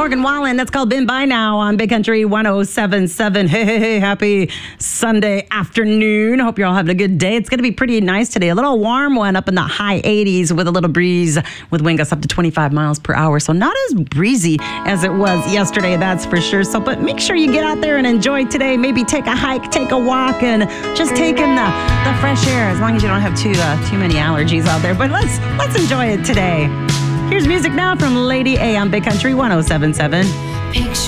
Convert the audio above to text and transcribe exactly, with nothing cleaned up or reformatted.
Morgan Wallen. That's called Been By Now on Big Country one oh seven point seven. Hey, hey, hey, happy Sunday afternoon. Hope you're all having a good day. It's going to be pretty nice today. A little warm one up in the high eighties with a little breeze with wind gusts up to twenty-five miles per hour. So not as breezy as it was yesterday, that's for sure. So, but make sure you get out there and enjoy today. Maybe take a hike, take a walk, and just take in the, the fresh air, as long as you don't have too uh, too many allergies out there. But let's let's enjoy it today. Here's music now from Lady A on Big Country one oh seven point seven. Picture